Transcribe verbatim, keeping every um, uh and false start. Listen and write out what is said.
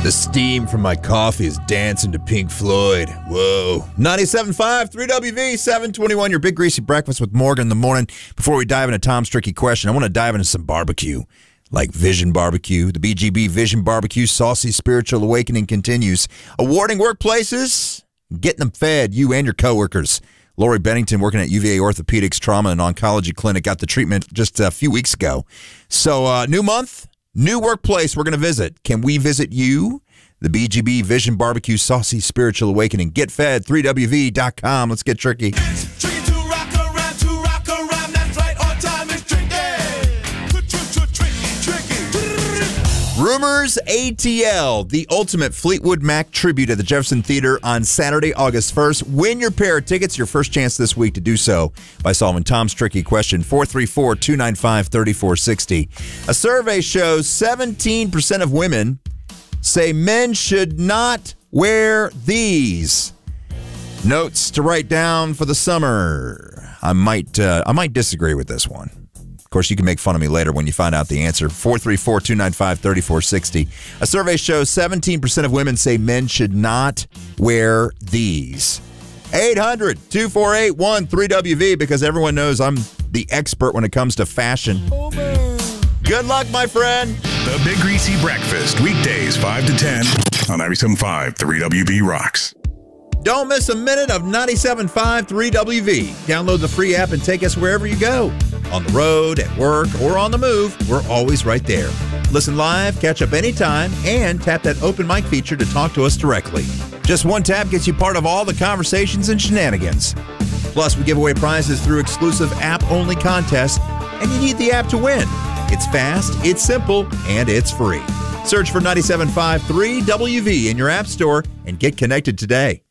The steam from my coffee is dancing to Pink Floyd. Whoa. ninety-seven point five, three W V, seven twenty-one, your Big Greasy Breakfast with Morgan in the morning. Before we dive into Tom's tricky question, I want to dive into some barbecue, like Vision Barbecue. The B G B Vision Barbecue Saucy Spiritual Awakening continues. Awarding workplaces, getting them fed, you and your coworkers. Lori Bennington, working at U V A Orthopedics Trauma and Oncology Clinic, got the treatment just a few weeks ago. So, uh, new month, new workplace we're going to visit. Can we visit you? The B G B Vision Barbecue Saucy Spiritual Awakening. Get fed, three W V dot com. Let's get tricky. Tricky to rock around, to rock around. That's right, on time is tricky. Tricky. Rumors A T L, the ultimate Fleetwood Mac tribute at the Jefferson Theater on Saturday, August first. Win your pair of tickets. Your first chance this week to do so by solving Tom's tricky question. four three four, two nine five, three four six zero. A survey shows seventeen percent of women say men should not wear these. Notes to write down for the summer. I might uh, I might disagree with this one. Of course, you can make fun of me later when you find out the answer. four three four, two nine five, three four six zero. A survey shows seventeen percent of women say men should not wear these. eight hundred, two four eight, one three W V, because everyone knows I'm the expert when it comes to fashion. Good luck, my friend. The Big Greasy Breakfast, weekdays five to ten on ninety-seven point five, three W V Rocks. Don't miss a minute of ninety-seven point five, three W V. Download the free app and take us wherever you go. On the road, at work, or on the move, we're always right there. Listen live, catch up anytime, and tap that open mic feature to talk to us directly. Just one tap gets you part of all the conversations and shenanigans. Plus, we give away prizes through exclusive app-only contests, and you need the app to win. It's fast, it's simple, and it's free. Search for ninety-seven point five, three W V in your app store and get connected today.